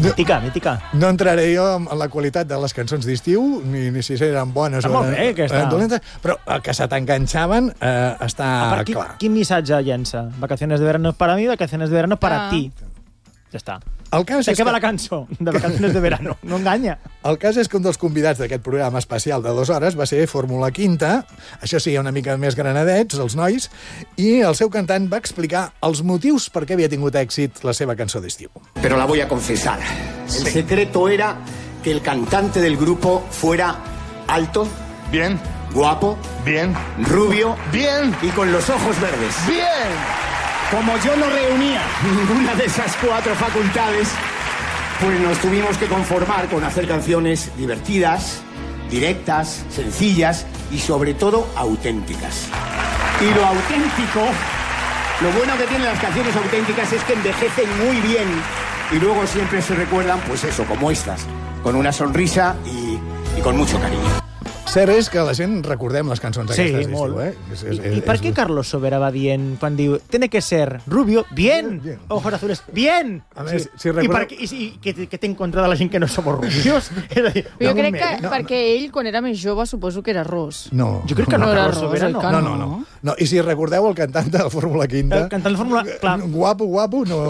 Mítica. No entraré jo en la qualitat de les cançons d'estiu, ni si eren bones o dolentes, però el que se t'enganxaven està clar. Quin missatge llença? Vacaciones de verano para mí, vacaciones de verano para ti. Ja està. De què va la cançó? De Vacaciones de verano. No enganya. El cas és que un dels convidats d'aquest programa especial de 2 hores va ser Fórmula Quinta, això sí, una mica més granadets, els nois, i el seu cantant va explicar els motius per què havia tingut èxit la seva cançó d'estiu. Pero la voy a confesar. El secreto era que el cantante del grupo fuera alto, bien, guapo, bien, rubio, bien y con los ojos verdes. Bien. Como yo no reunía ninguna de esas 4 facultades, pues nos tuvimos que conformar con hacer canciones divertidas, directas, sencillas y sobre todo auténticas. Y lo auténtico, lo bueno que tienen las canciones auténticas es que envejecen muy bien y luego siempre se recuerdan, pues eso, como estas, con una sonrisa y con mucho cariño. Cert és que la gent recordem les cançons aquestes d'estiu, I per què Carlos Sobera va dient, quan diu tiene que ser rubio, bien, ojos azules, bien? A més, si recordeu... I què té en contra de la gent que no som rubios? Jo crec que perquè ell, quan era més jove, suposo que era ros. No. Jo crec que no era Sobera, no. No, i si recordeu el cantant de la Fórmula Quinta... El cantant de Fórmula... Guapo, no.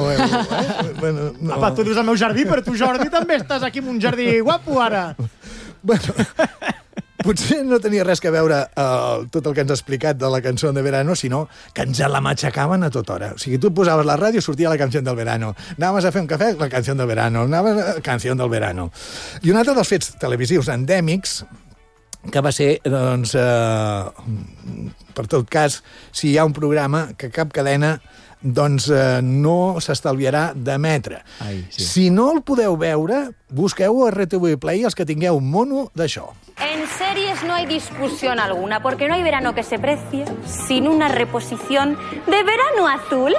Apa, tu dius el meu jardí, però tu, Jordi, també estàs aquí en un jardí guapo, ara. Bueno... Potser no tenia res que veure tot el que ens ha explicat de la cançó de verano, sinó que ens la matxacaven a tota hora. O sigui, tu posaves la ràdio i sortia la cançó del verano. Anaves a fer un cafè, la cançó del verano. Anaves a la cançó del verano. I un altre dels fets televisius endèmics, que va ser, doncs, per tot cas, si hi ha un programa que cap cadena doncs no s'estalviarà d'emetre. Si no el podeu veure, busqueu a RTV Play els que tingueu mono d'això. En series no hay discusión alguna, porque no hay verano que se precie sin una reposición de Verano Azul.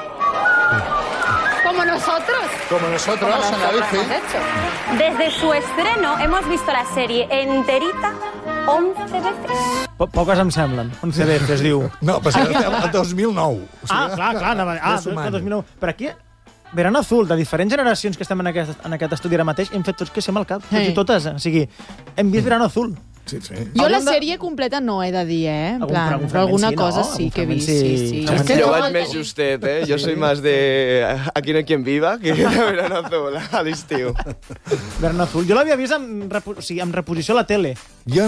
Como nosotros. Como nosotros en la bici. Desde su estreno hemos visto la serie enterita 11 veces. Poques em semblen. 11 veces, diu. No, però el 2009. Clar. 2009. Però aquí... Verano Azul, de diferents generacions que estem en aquest estudi ara mateix, hem fet tots que sem al cap, tots i totes. O sigui, hem vist Verano Azul. Sí. Jo la sèrie completa no he de dir, En plan, però alguna cosa sí que he vist, sí. Jo vaig més justet, Jo soy más de Aquí no hay quien viva que de Verano Azul a l'estiu. Verano Azul. Jo l'havia vist en reposició a la tele.